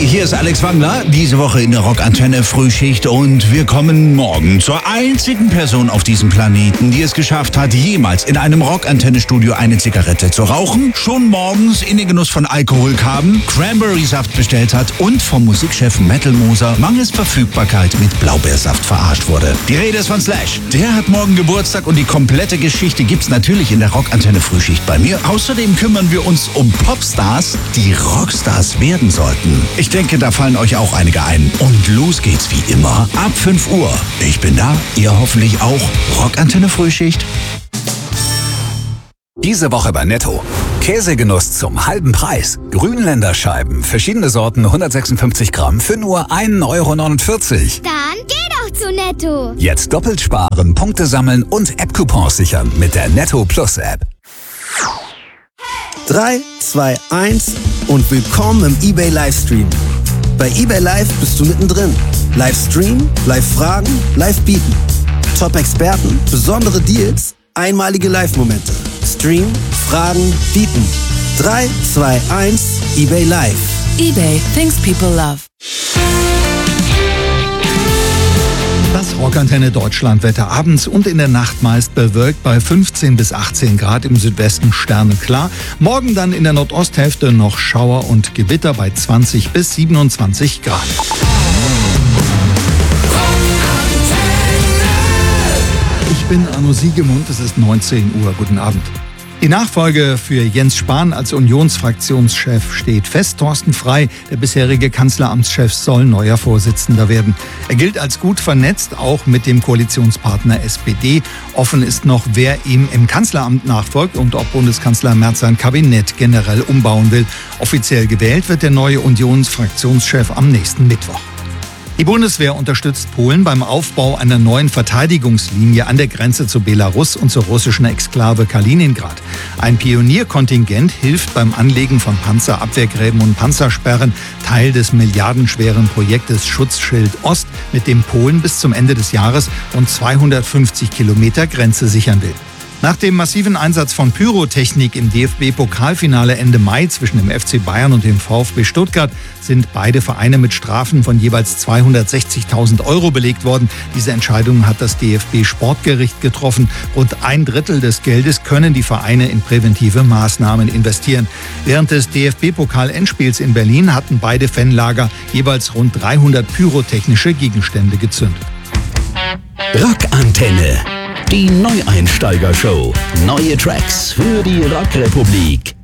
hier ist Alex Wangler, diese Woche in der Rockantenne Frühschicht und wir kommen morgen zur einzigen Person auf diesem Planeten, die es geschafft hat, jemals in einem Rockantenne-Studio eine Zigarette zu rauchen, schon morgens in den Genuss von Alkohol kam, Cranberry-Saft bestellt hat und vom Musikchef Metal Moser mangels Verfügbarkeit mit Blaubeersaft verarscht wurde. Die Rede ist von Slash. Der hat morgen Geburtstag und die komplette Geschichte gibt's natürlich in der Rockantenne Frühschicht bei mir. Außerdem kümmern wir uns um Popstars, die Rockstars werden sollten. Ich denke, da fallen euch auch einige ein. Und los geht's wie immer ab 5 Uhr. Ich bin da, ihr hoffentlich auch. Rockantenne Frühschicht. Diese Woche bei Netto. Käsegenuss zum halben Preis. Grünländer Scheiben, verschiedene Sorten, 156 Gramm für nur 1,49 Euro. Dann geh doch zu Netto. Jetzt doppelt sparen, Punkte sammeln und App-Coupons sichern mit der Netto Plus App. 3, 2, 1 und willkommen im eBay Livestream. Bei eBay Live bist du mittendrin. Livestream, Live-Fragen, Live-Bieten. Top-Experten, besondere Deals, einmalige Live-Momente. Stream, Fragen, Bieten. 3, 2, 1, eBay Live. eBay, things people love. Das Rockantenne Deutschlandwetter abends und in der Nacht meist bewölkt bei 15 bis 18 Grad, im Südwesten sterneklar. Morgen dann in der Nordosthälfte noch Schauer und Gewitter bei 20 bis 27 Grad. Ich bin Arno Siegemund, es ist 19 Uhr. Guten Abend. Die Nachfolge für Jens Spahn als Unionsfraktionschef steht fest. Thorsten Frey, der bisherige Kanzleramtschef, soll neuer Vorsitzender werden. Er gilt als gut vernetzt, auch mit dem Koalitionspartner SPD. Offen ist noch, wer ihm im Kanzleramt nachfolgt und ob Bundeskanzler Merz sein Kabinett generell umbauen will. Offiziell gewählt wird der neue Unionsfraktionschef am nächsten Mittwoch. Die Bundeswehr unterstützt Polen beim Aufbau einer neuen Verteidigungslinie an der Grenze zu Belarus und zur russischen Exklave Kaliningrad. Ein Pionierkontingent hilft beim Anlegen von Panzerabwehrgräben und Panzersperren, Teil des milliardenschweren Projektes Schutzschild Ost, mit dem Polen bis zum Ende des Jahres rund 250 Kilometer Grenze sichern will. Nach dem massiven Einsatz von Pyrotechnik im DFB-Pokalfinale Ende Mai zwischen dem FC Bayern und dem VfB Stuttgart sind beide Vereine mit Strafen von jeweils 260.000 € belegt worden. Diese Entscheidung hat das DFB-Sportgericht getroffen. Rund 1/3 des Geldes können die Vereine in präventive Maßnahmen investieren. Während des DFB-Pokal-Endspiels in Berlin hatten beide Fanlager jeweils rund 300 pyrotechnische Gegenstände gezündet. Rockantenne. Die Neueinsteiger-Show. Neue Tracks für die Rockrepublik.